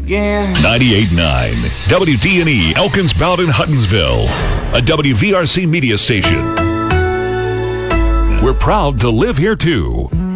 again. 98.9 WDNE Elkins Bowden Huttonsville, a WVRC media station. We're proud to live here too.